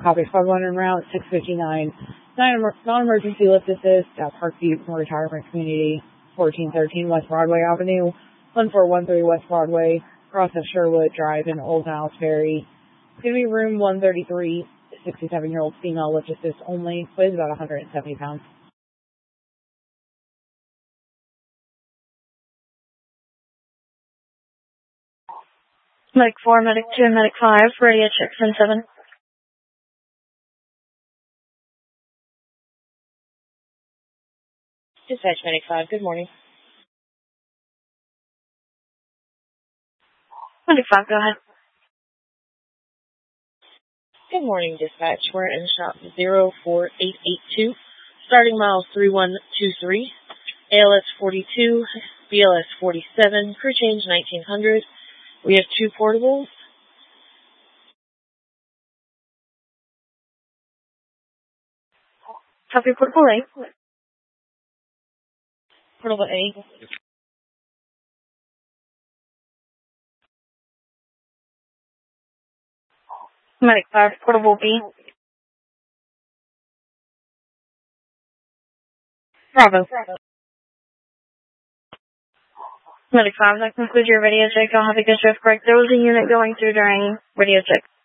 copy Squad 1 en route, 659. Non-emergency lift assist at Parkview Retirement Community, 1413 West Broadway Avenue, 1413 West Broadway, across of Sherwood Drive in Old Niles Ferry. It's going to be room 133, 67-year-old female lift assist only, weighs about 170 pounds. Medic 4, Medic 2, and Medic 5, radio check 10-7. Dispatch Medic 5, good morning. Medic 5, go ahead. Good morning, dispatch. We're in shop 04882, starting miles 3123, ALS 42, BLS 47, crew change 1900. We have 2 portables. Copy portable A. Portable A. Medic 5, portable B. Bravo. Medic 5, that concludes your radio check. I'll have you get shift break. There was a unit going through during radio check.